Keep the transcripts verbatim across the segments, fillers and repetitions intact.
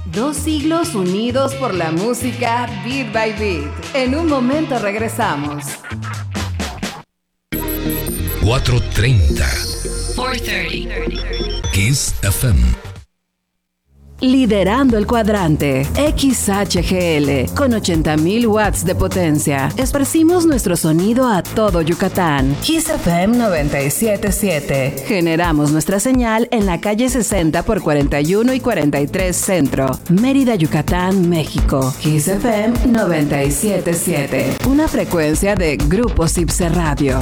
Dos siglos unidos por la música Beat by Beat. En un momento regresamos. cuatro treinta. cuatro treinta. Kiss F M. Liderando el cuadrante, X H G L, con ochenta mil watts de potencia. Esparcimos nuestro sonido a todo Yucatán. Kiss F M noventa y siete punto siete. Generamos nuestra señal en la calle sesenta por cuarenta y uno y cuarenta y tres Centro, Mérida, Yucatán, México. Kiss F M noventa y siete punto siete. Una frecuencia de Grupo Cipse Radio.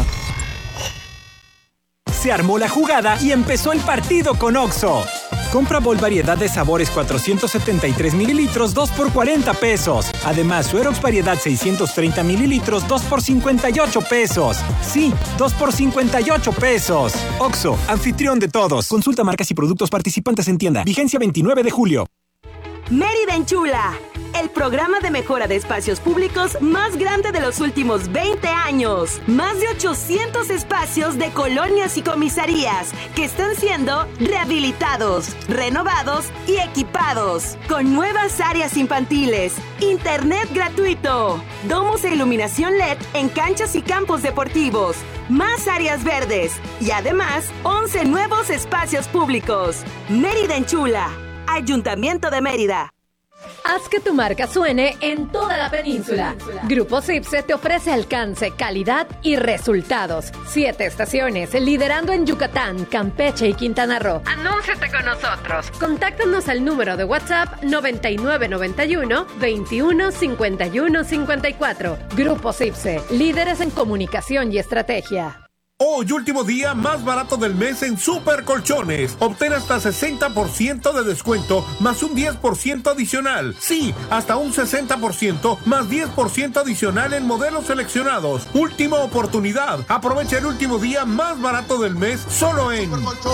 Se armó la jugada y empezó el partido con Oxxo. Compra Bol variedad de sabores cuatrocientos setenta y tres mililitros, dos por cuarenta pesos. Además, Suerox variedad seiscientos treinta mililitros, dos por cincuenta y ocho pesos. Sí, dos por cincuenta y ocho pesos. Oxxo, anfitrión de todos. Consulta marcas y productos participantes en tienda. Vigencia veintinueve de julio. Mérida Enchula, el programa de mejora de espacios públicos más grande de los últimos veinte años. Más de ochocientos espacios de colonias y comisarías que están siendo rehabilitados, renovados y equipados. Con nuevas áreas infantiles, internet gratuito, domos e iluminación L E D en canchas y campos deportivos, más áreas verdes y además once nuevos espacios públicos. Mérida Enchula, Ayuntamiento de Mérida. Haz que tu marca suene en toda la península. Grupo Cipse te ofrece alcance, calidad y resultados. Siete estaciones, liderando en Yucatán, Campeche y Quintana Roo. Anúnciate con nosotros. Contáctanos al número de WhatsApp noventa y nueve noventa y uno, veintiuno, cincuenta y uno, cincuenta y cuatro. Grupo Cipse, líderes en comunicación y estrategia. Hoy último día más barato del mes en Super Colchones. Obtén hasta sesenta por ciento de descuento más un diez por ciento adicional. Sí, hasta un sesenta por ciento más diez por ciento adicional en modelos seleccionados. Última oportunidad. Aprovecha el último día más barato del mes solo en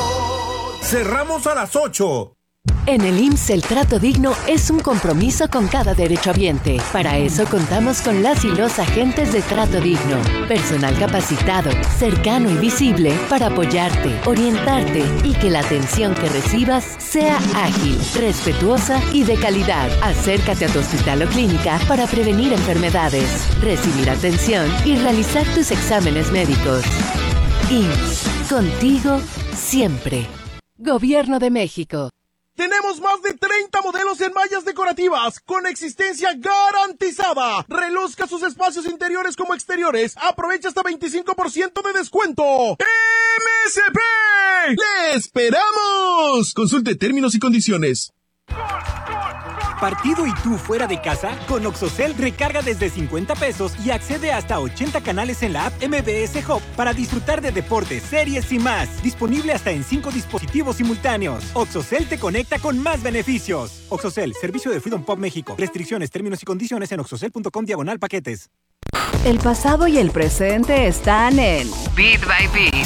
Cerramos a las ocho. En el I M S S el trato digno es un compromiso con cada derechohabiente. Para eso contamos con las y los agentes de trato digno. Personal capacitado, cercano y visible para apoyarte, orientarte y que la atención que recibas sea ágil, respetuosa y de calidad. Acércate a tu hospital o clínica para prevenir enfermedades, recibir atención y realizar tus exámenes médicos. I M S S, contigo siempre. Gobierno de México. Tenemos más de treinta modelos en mallas decorativas con existencia garantizada. Reluzca sus espacios interiores como exteriores. Aprovecha hasta veinticinco por ciento de descuento. ¡M S P! ¡Le esperamos! Consulte términos y condiciones. ¿Partido y tú fuera de casa? Con Oxocel recarga desde cincuenta pesos y accede hasta ochenta canales en la app M B S Hub para disfrutar de deportes, series y más. Disponible hasta en cinco dispositivos simultáneos. Oxocel te conecta con más beneficios. Oxocel, servicio de Freedom Pop México. Restricciones, términos y condiciones en oxocel.com diagonal paquetes. El pasado y el presente están en Beat by Beat.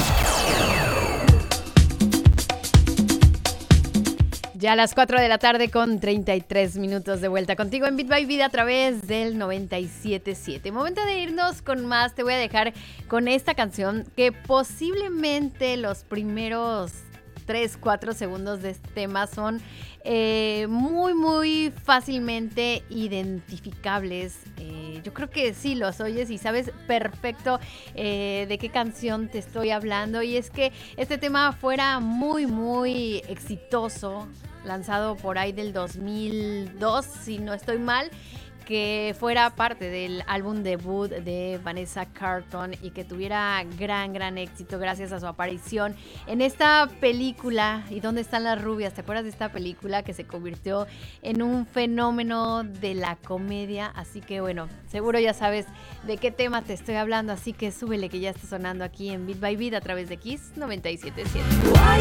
Ya a las cuatro de la tarde con treinta y tres minutos de vuelta contigo en Beat by Beat a través del noventa y siete punto siete. Momento de irnos con más. Te voy a dejar con esta canción que posiblemente los primeros tres, cuatro segundos de este tema son eh, muy, muy fácilmente identificables. Eh, yo creo que sí los oyes y sabes perfecto eh, de qué canción te estoy hablando. Y es que este tema fuera muy, muy exitoso, lanzado por ahí del dos mil dos, si no estoy mal, que fuera parte del álbum debut de Vanessa Carlton y que tuviera gran, gran éxito gracias a su aparición en esta película ¿Y dónde están las rubias? ¿Te acuerdas de esta película que se convirtió en un fenómeno de la comedia? Así que bueno, seguro ya sabes de qué tema te estoy hablando, así que súbele que ya está sonando aquí en Beat by Beat a través de Kiss noventa y siete punto siete.